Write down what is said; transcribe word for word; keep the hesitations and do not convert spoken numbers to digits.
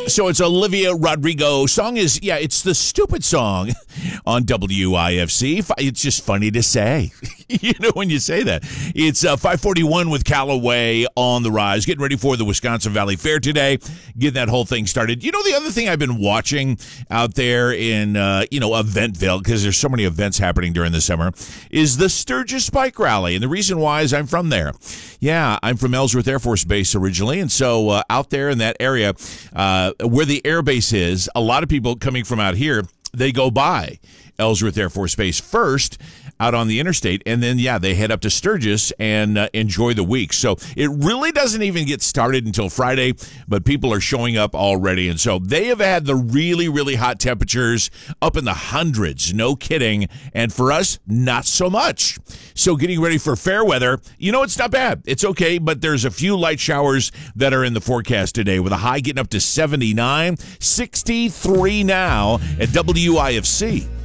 So it's Olivia Rodrigo. Song is, yeah, it's the stupid song on W I F C. It's just funny to say. You know, when you say that. It's uh, five forty-one with Callaway on the rise. Getting ready for the Wisconsin Valley Fair today. Getting that whole thing started. You know, the other thing I've been watching out there in, uh, you know, Eventville, because there's so many events happening during the summer, is the Sturgis Bike Rally. And the reason why is I'm from there. Yeah, I'm from Ellsworth Air Force Base originally. And so uh, out there in that area, uh, where the air base is, a lot of people coming from out here, they go by Ellsworth Air Force Base first out on the interstate, and then, yeah, they head up to Sturgis and uh, enjoy the week. So it really doesn't even get started until Friday, but people are showing up already. And so they have had the really, really hot temperatures up in the hundreds, no kidding. And for us, not so much. So getting ready for fair weather, you know, it's not bad. It's okay, but there's a few light showers that are in the forecast today with a high getting up to seventy-nine, sixty-three now at W I F C.